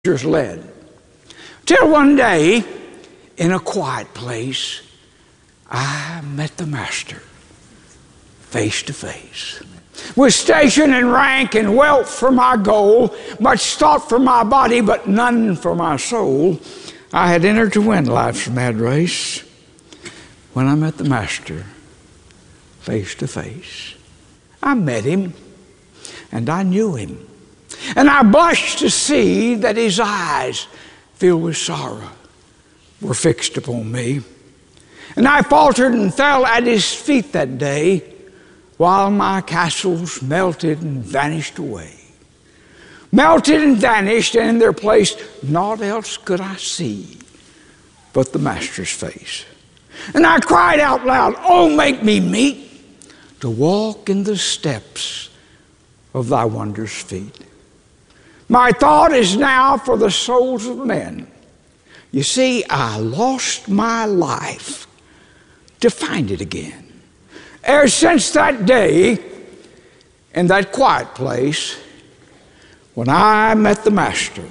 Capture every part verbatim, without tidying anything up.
led. Till one day, in a quiet place, I met the Master face to face. With station and rank and wealth for my goal, much thought for my body, but none for my soul, I had entered to win life's mad race when I met the Master face to face. I met him, and I knew him. And I blushed to see that his eyes, filled with sorrow, were fixed upon me. And I faltered and fell at his feet that day, while my castles melted and vanished away. Melted and vanished, and in their place naught else could I see but the Master's face. And I cried out loud, "Oh, make me meet to walk in the steps of thy wondrous feet." My thought is now for the souls of men. You see, I lost my life to find it again. Ever since that day, in that quiet place, when I met the Master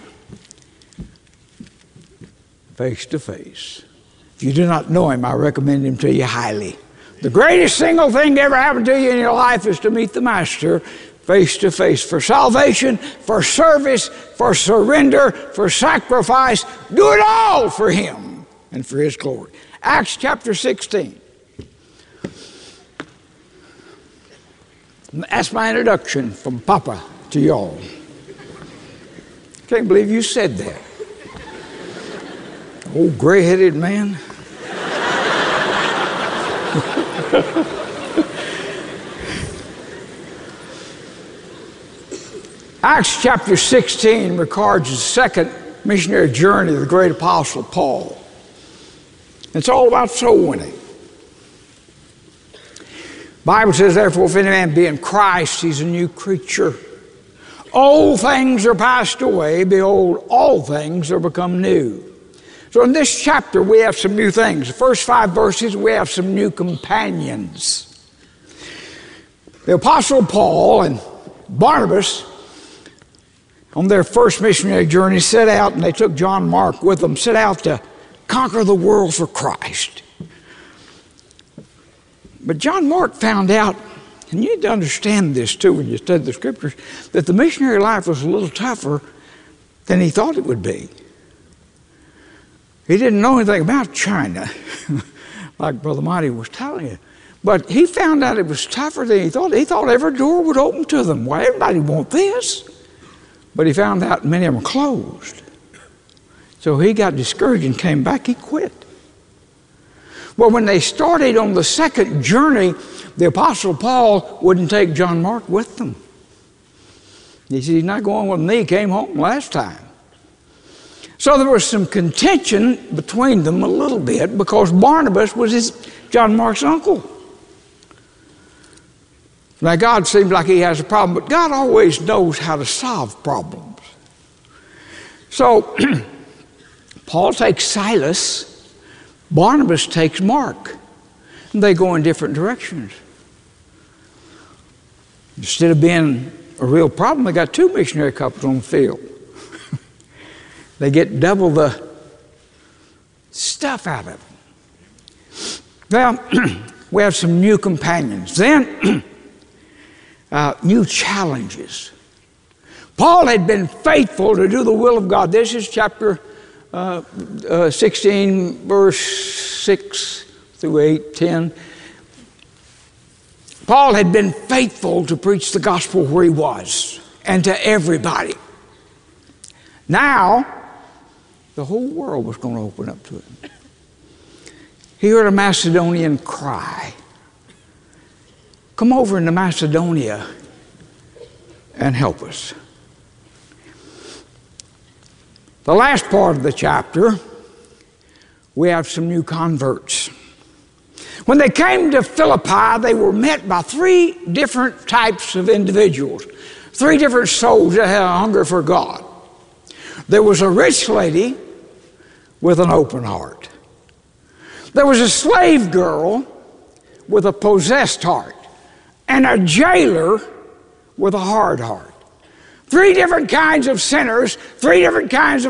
face to face. If you do not know him, I recommend him to you highly. The greatest single thing to ever happen to you in your life is to meet the Master face to face, for salvation, for service, for surrender, for sacrifice. Do it all for him and for his glory. Acts chapter sixteen. That's my introduction from Papa to y'all. Can't believe you said that. Old gray-headed man. Acts chapter sixteen records the second missionary journey of the great apostle Paul. It's all about soul winning. The Bible says, therefore, if any man be in Christ, he's a new creature. Old things are passed away, behold, all things are become new. So in this chapter, we have some new things. The first five verses, we have some new companions. The apostle Paul and Barnabas, on their first missionary journey, set out, and they took John Mark with them, set out to conquer the world for Christ. But John Mark found out, and you need to understand this too when you study the scriptures, that the missionary life was a little tougher than he thought it would be. He didn't know anything about China, like Brother Marty was telling you. But he found out it was tougher than he thought. He thought every door would open to them. Why, everybody want this? But he found out many of them were closed. So he got discouraged and came back. He quit. Well, when they started on the second journey, the Apostle Paul wouldn't take John Mark with them. He said, he's not going with me. He came home last time. So there was some contention between them a little bit because Barnabas was his, John Mark's uncle. Now, God seems like he has a problem, but God always knows how to solve problems. So, Paul takes Silas, Barnabas takes Mark, and they go in different directions. Instead of being a real problem, they got two missionary couples on the field. They get double the stuff out of them. Well, we have some new companions. Then, Uh, new challenges. Paul had been faithful to do the will of God. This is chapter uh, uh, sixteen, verse six through eight, ten. Paul had been faithful to preach the gospel where he was and to everybody. Now, the whole world was going to open up to him. He heard a Macedonian cry. Come over into Macedonia and help us. The last part of the chapter, we have some new converts. When they came to Philippi, they were met by three different types of individuals, three different souls that had a hunger for God. There was a rich lady with an open heart. There was a slave girl with a possessed heart. And a jailer with a hard heart. Three different kinds of sinners, three different kinds of